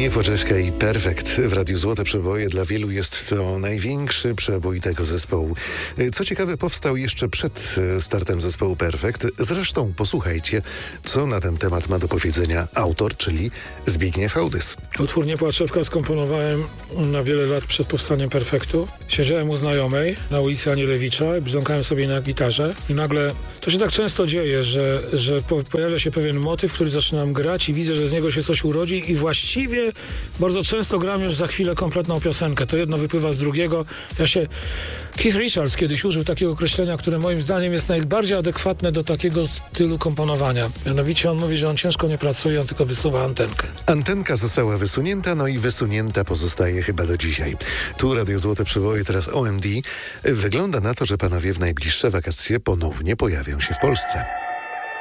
Niepoczeszka i Perfekt w Radiu Złote Przeboje. Dla wielu jest to największy przebój tego zespołu. Co ciekawe, powstał jeszcze przed startem zespołu Perfekt. Zresztą posłuchajcie, co na ten temat ma do powiedzenia autor, czyli Zbigniew Hołdys. Utwór Nie Płaczewka skomponowałem na wiele lat przed powstaniem Perfektu. Siedziałem u znajomej na ulicy Anielewicza i brzdąkałem sobie na gitarze i nagle, to się tak często dzieje, że pojawia się pewien motyw, który zaczynam grać i widzę, że z niego się coś urodzi i właściwie bardzo często gram już za chwilę kompletną piosenkę. To jedno wypływa z drugiego. Keith Richards kiedyś użył takiego określenia, które moim zdaniem jest najbardziej adekwatne do takiego stylu komponowania. Mianowicie on mówi, że on ciężko nie pracuje, on tylko wysuwa antenkę. Antenka została wysunięta, no i wysunięta pozostaje chyba do dzisiaj. Tu Radio Złote Przeboje, teraz OMD. Wygląda na to, że panowie w najbliższe wakacje ponownie pojawią się w Polsce.